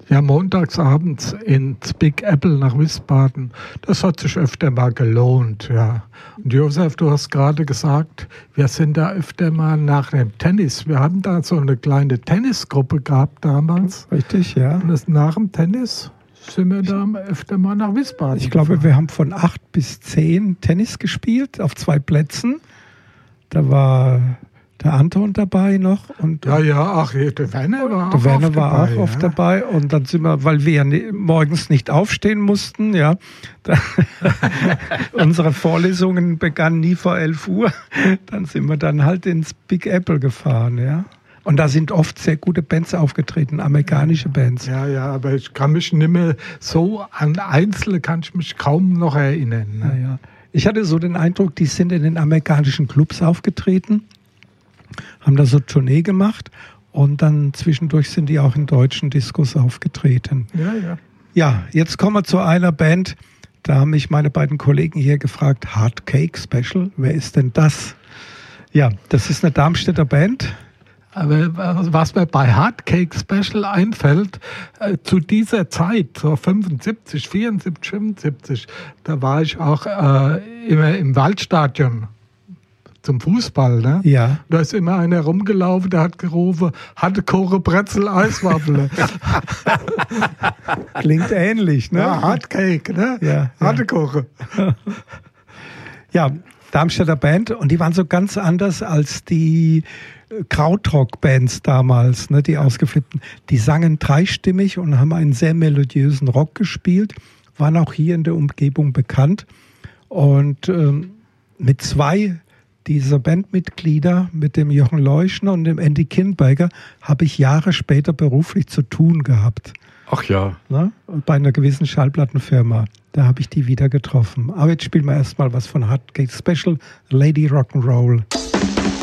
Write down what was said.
Ja, montagsabends ins Big Apple nach Wiesbaden, das hat sich öfter mal gelohnt, ja. Und Josef, du hast gerade gesagt, wir sind da öfter mal nach dem Tennis. Wir hatten da so eine kleine Tennisgruppe gehabt damals. Richtig, ja. Und nach dem Tennis sind wir da öfter mal nach Wiesbaden. Ich glaube, wir haben von 8 bis 10 Tennis gespielt auf 2 Plätzen. Da war der Anton dabei noch. Und der Werner war auch oft dabei. Und dann sind wir, weil wir ja morgens nicht aufstehen mussten, ja, unsere Vorlesungen begannen nie vor 11 Uhr, dann sind wir dann halt ins Big Apple gefahren, ja. Und da sind oft sehr gute Bands aufgetreten, amerikanische Bands. Ja, aber ich kann mich nicht mehr so an Einzelne kann ich mich kaum noch erinnern. Ne? Ja. Ich hatte so den Eindruck, die sind in den amerikanischen Clubs aufgetreten, haben da so Tournee gemacht und dann zwischendurch sind die auch in deutschen Diskos aufgetreten. Ja. Ja, jetzt kommen wir zu einer Band, da haben mich meine beiden Kollegen hier gefragt, Hard Cake Special, wer ist denn das? Ja, das ist eine Darmstädter Band. Aber was mir bei Hard Cake Special einfällt, zu dieser Zeit, so 74, 75, da war ich auch immer im Waldstadion zum Fußball. Ne? Ja. Da ist immer einer rumgelaufen, der hat gerufen, hatte Koche, Brezel, Eiswaffel. Klingt ähnlich, ne? Ja, Hard Cake, ne? Ja. Harte Koche. Ja, Darmstädter Band und die waren so ganz anders als die Krautrock-Bands damals, ne, die ausgeflippten. Die sangen dreistimmig und haben einen sehr melodiösen Rock gespielt, waren auch hier in der Umgebung bekannt. Und mit 2 dieser Bandmitglieder, mit dem Jochen Leuschner und dem Andy Kinberger, habe ich Jahre später beruflich zu tun gehabt. Ach ja. Ne? Und bei einer gewissen Schallplattenfirma. Da habe ich die wieder getroffen. Aber jetzt spielen wir erstmal was von Hard Cake Special, Lady Rock'n'Roll.